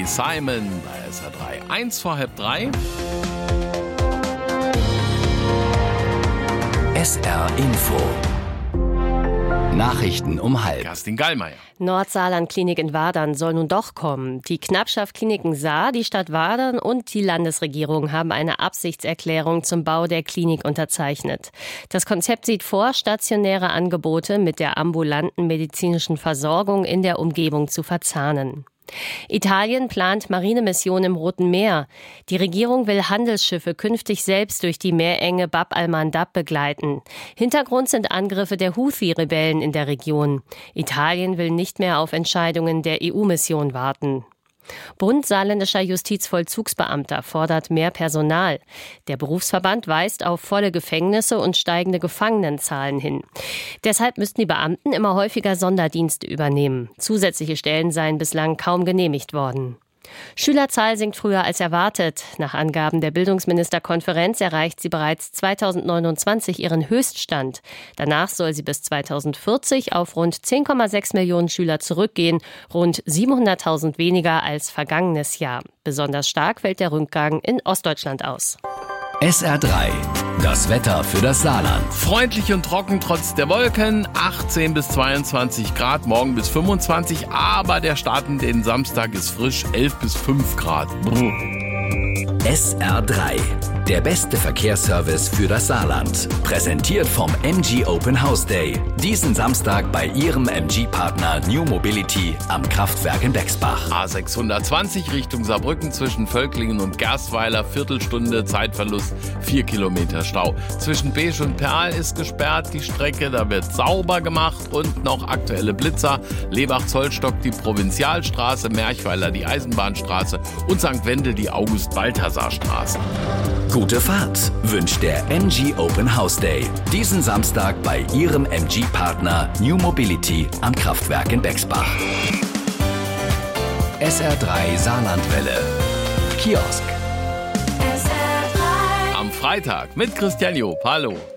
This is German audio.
Simon bei SR3. 1 vor halb 3. SR Info. Nachrichten um halb. Kerstin Gallmeier. Nordsaarland-Klinik in Wadern soll nun doch kommen. Die Knappschaft Kliniken Saar, die Stadt Wadern und die Landesregierung haben eine Absichtserklärung zum Bau der Klinik unterzeichnet. Das Konzept sieht vor, stationäre Angebote mit der ambulanten medizinischen Versorgung in der Umgebung zu verzahnen. Italien plant Marinemissionen im Roten Meer. Die Regierung will Handelsschiffe künftig selbst durch die Meerenge Bab al-Mandab begleiten. Hintergrund sind Angriffe der Houthi-Rebellen in der Region. Italien will nicht mehr auf Entscheidungen der EU-Mission warten. Bund saarländischer Justizvollzugsbeamter fordert mehr Personal. Der Berufsverband weist auf volle Gefängnisse und steigende Gefangenenzahlen hin. Deshalb müssten die Beamten immer häufiger Sonderdienste übernehmen. Zusätzliche Stellen seien bislang kaum genehmigt worden. Schülerzahl sinkt früher als erwartet. Nach Angaben der Bildungsministerkonferenz erreicht sie bereits 2029 ihren Höchststand. Danach soll sie bis 2040 auf rund 10,6 Millionen Schüler zurückgehen, rund 700.000 weniger als vergangenes Jahr. Besonders stark fällt der Rückgang in Ostdeutschland aus. SR3. Das Wetter für das Saarland. Freundlich und trocken trotz der Wolken. 18 bis 22 Grad, morgen bis 25. Aber der Start in den Samstag ist frisch, 11 bis 5 Grad. Brr. SR3. Der beste Verkehrsservice für das Saarland. Präsentiert vom MG Open House Day. Diesen Samstag bei Ihrem MG-Partner New Mobility am Kraftwerk in Bexbach. A620 Richtung Saarbrücken zwischen Völklingen und Gerstweiler. Viertelstunde Zeitverlust, 4 Kilometer Stau. Zwischen Beesch und Perl ist gesperrt die Strecke. Da wird sauber gemacht und noch aktuelle Blitzer. Lebach-Zollstock die Provinzialstraße, Merchweiler die Eisenbahnstraße und St. Wendel die August-Balthasar-Straße. Gute Fahrt wünscht der MG Open House Day. Diesen Samstag bei Ihrem MG-Partner New Mobility am Kraftwerk in Bexbach. SR3 Saarlandwelle. Kiosk. Am Freitag mit Christian Job. Hallo.